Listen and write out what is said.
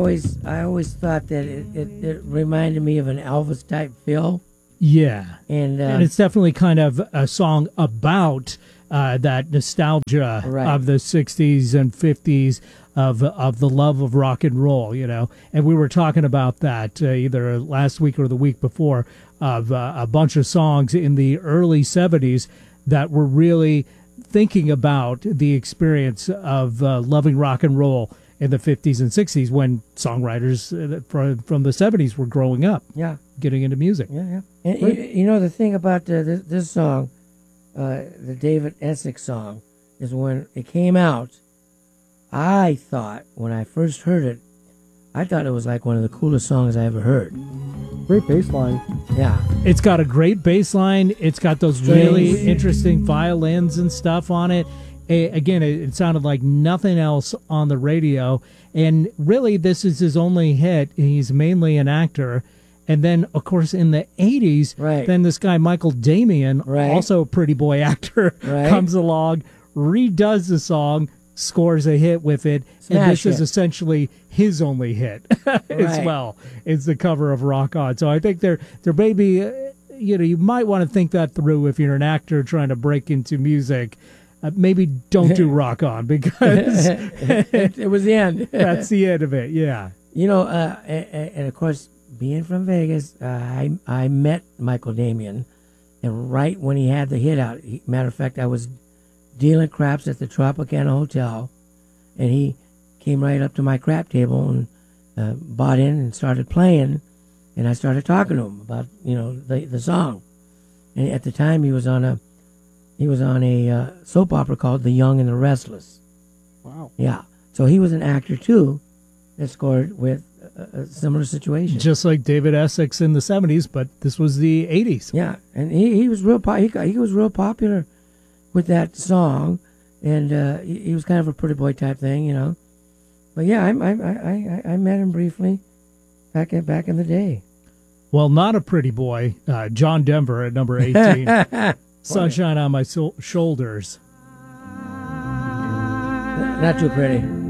always thought that it reminded me of an Elvis type feel. Yeah, and it's definitely kind of a song about that nostalgia of the 60s and 50s of the love of rock and roll, you know. And we were talking about that either last week or the week before of a bunch of songs in the early 70s that were really thinking about the experience of loving rock and roll in the 50s and 60s when songwriters from the 70s were growing up, getting into music. Yeah. And you know, the thing about this song, the David Essex song, is when it came out, I thought, when I first heard it, I thought it was like one of the coolest songs I ever heard. Great bass line. Yeah. It's got a great bass line. It's got those really interesting violins and stuff on it. Again, it sounded like nothing else on the radio. And really, this is his only hit. He's mainly an actor. And then, of course, in the 80s, then this guy, Michael Damian, also a pretty boy actor, comes along, redoes the song, scores a hit with it. And this is essentially his only hit as well. It's the cover of Rock On. So I think there may be, you might want to think that through if you're an actor trying to break into music. Maybe don't do Rock On because it was the end. That's the end of it, yeah. You know, and of course, being from Vegas, I met Michael Damian, and right when he had the hit out, matter of fact, I was dealing craps at the Tropicana Hotel, and he came right up to my crap table and bought in and started playing, and I started talking to him about, you know, the song. And at the time, he was on a soap opera called The Young and the Restless. Wow. Yeah. So he was an actor, too, that scored with a similar situation. Just like David Essex in the 70s, but this was the 80s. Yeah. And he was real he was real popular with that song, and he was kind of a pretty boy type thing, you know. But yeah, I met him briefly back in the day. Well, not a pretty boy. John Denver at number 18. Sunshine on My Shoulders. Not too pretty.